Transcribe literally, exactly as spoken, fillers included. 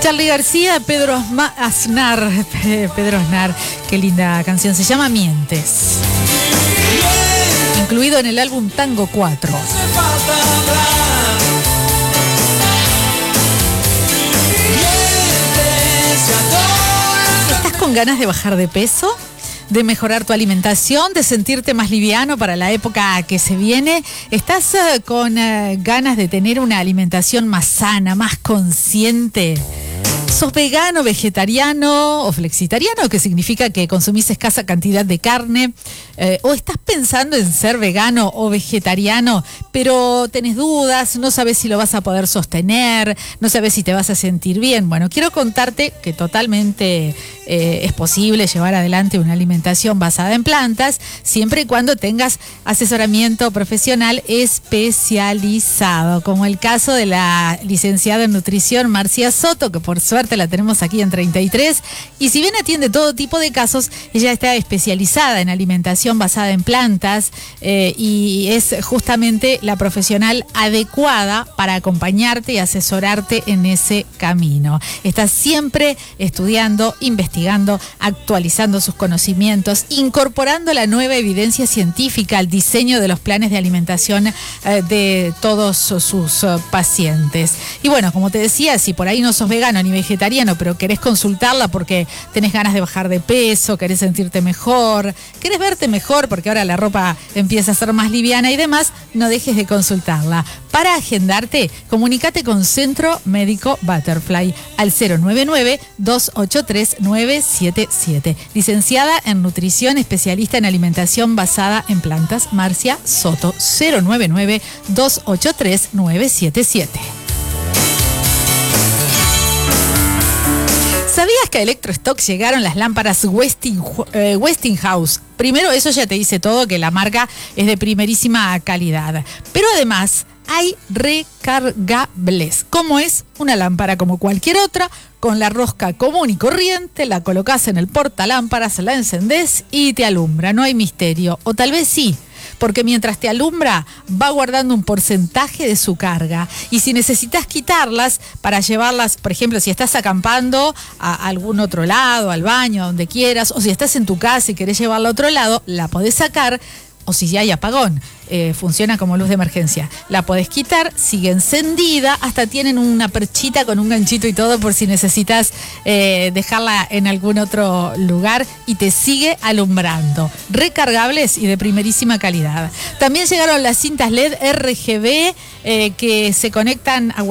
Charly García, Pedro Asma, Aznar, Pedro Aznar, qué linda canción, se llama Mientes. Incluido en el álbum Tango cuatro. ¿Estás con ganas de bajar de peso? ¿De mejorar tu alimentación? ¿De sentirte más liviano para la época que se viene? ¿Estás uh, con uh, ganas de tener una alimentación más sana, más consciente? ¿Sos vegano, vegetariano o flexitariano? Que significa que consumís escasa cantidad de carne. Eh, ¿O estás pensando en ser vegano o vegetariano, pero tenés dudas, no sabes si lo vas a poder sostener, no sabes si te vas a sentir bien? Bueno, quiero contarte que totalmente eh, es posible llevar adelante una alimentación basada en plantas, siempre y cuando tengas asesoramiento profesional especializado, como el caso de la licenciada en nutrición Marcia Soto, que por suerte la tenemos aquí en treinta y tres, y si bien atiende todo tipo de casos, ella está especializada en alimentación basada en plantas eh, y es justamente la profesional adecuada para acompañarte y asesorarte en ese camino. Está siempre estudiando, investigando, actualizando sus conocimientos, incorporando la nueva evidencia científica al diseño de los planes de alimentación eh, de todos sus uh, pacientes. Y bueno, como te decía, si por ahí no sos vegano ni vegetariano, pero querés consultarla porque tenés ganas de bajar de peso, querés sentirte mejor, querés verte mejor porque ahora la ropa empieza a ser más liviana y demás, no dejes de consultarla. Para agendarte, comunícate con Centro Médico Butterfly al cero nueve nueve, dos ocho tres, nueve siete siete. Licenciada en nutrición, especialista en alimentación basada en plantas, Marcia Soto, cero nueve nueve, dos ocho tres, nueve siete siete. ¿Sabías que a Electrostock llegaron las lámparas Westing, eh, Westinghouse? Primero, eso ya te dice todo, que la marca es de primerísima calidad. Pero además hay recargables. ¿Cómo es? Una lámpara como cualquier otra, con la rosca común y corriente, la colocás en el portalámparas, la encendés y te alumbra. No hay misterio. O tal vez sí, porque mientras te alumbra va guardando un porcentaje de su carga. Y si necesitas quitarlas para llevarlas, por ejemplo, si estás acampando a algún otro lado, al baño, donde quieras, o si estás en tu casa y querés llevarla a otro lado, la podés sacar. O si ya hay apagón, eh, funciona como luz de emergencia. La podés quitar, sigue encendida, hasta tienen una perchita con un ganchito y todo por si necesitas eh, dejarla en algún otro lugar y te sigue alumbrando. Recargables y de primerísima calidad. También llegaron las cintas L E D R G B eh, que se conectan a